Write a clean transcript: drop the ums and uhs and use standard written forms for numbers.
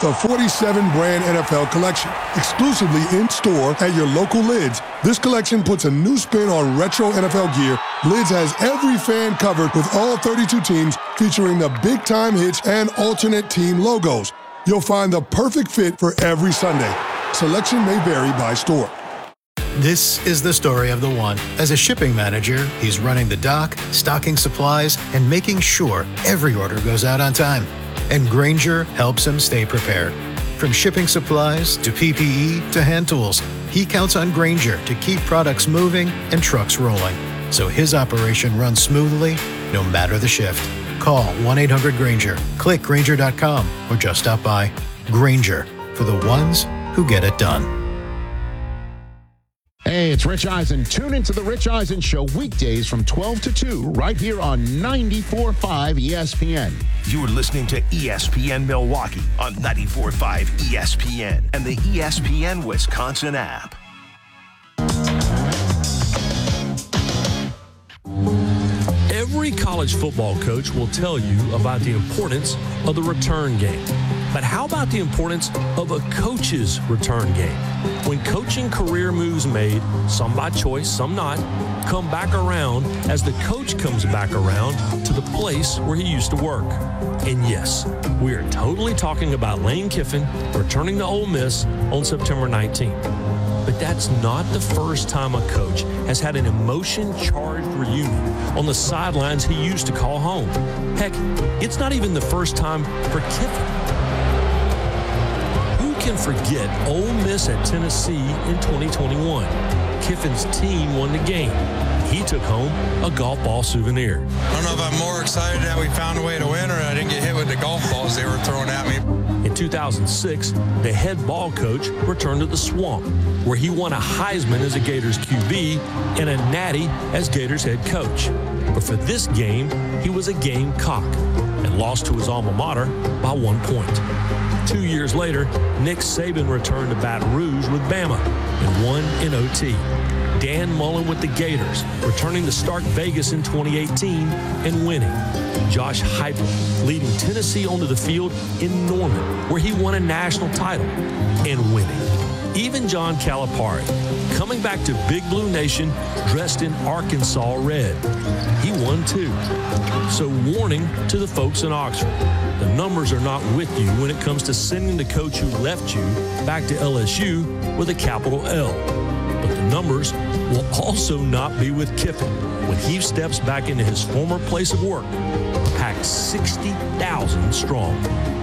the 47 brand NFL collection. Exclusively in-store at your local Lids, this collection puts a new spin on retro NFL gear. Lids has every fan covered with all 32 teams featuring the big-time hits and alternate team logos. You'll find the perfect fit for every Sunday. Selection may vary by store. This is the story of the one. As a shipping manager, he's running the dock, stocking supplies, and making sure every order goes out on time. And Grainger helps him stay prepared. From shipping supplies to PPE to hand tools, he counts on Grainger to keep products moving and trucks rolling, so his operation runs smoothly no matter the shift. Call 1-800-GRAINGER, click Grainger.com, or just stop by. Grainger, for the ones who get it done. Hey, it's Rich Eisen. Tune into The Rich Eisen Show weekdays from 12 to 2 right here on 94.5 ESPN. You're listening to ESPN Milwaukee on 94.5 ESPN and the ESPN Wisconsin app. Every college football coach will tell you about the importance of the return game. But how about the importance of a coach's return game? When coaching career moves made, some by choice, some not, come back around as the coach comes back around to the place where he used to work. And yes, we are totally talking about Lane Kiffin returning to Ole Miss on September 19th. But that's not the first time a coach has had an emotion-charged reunion on the sidelines he used to call home. Heck, it's not even the first time for Kiffin. Who can forget Ole Miss at Tennessee in 2021? Kiffin's team won the game. He took home a golf ball souvenir. I don't know if I'm more excited that we found a way to win or I didn't get hit with the golf balls they were throwing at me. In 2006, the head ball coach returned to the Swamp, where he won a Heisman as a Gators QB and a Natty as Gators head coach. But for this game, he was a Gamecock and lost to his alma mater by 1 point. 2 years later, Nick Saban returned to Baton Rouge with Bama and won in OT. Dan Mullen with the Gators, returning to Stark Vegas in 2018 and winning. Josh Heupel leading Tennessee onto the field in Norman, where he won a national title and winning. Even John Calipari, coming back to Big Blue Nation dressed in Arkansas red. He won too. So warning to the folks in Oxford, the numbers are not with you when it comes to sending the coach who left you back to LSU with a capital L. But the numbers will also not be with Kiffin when he steps back into his former place of work, packed 60,000 strong.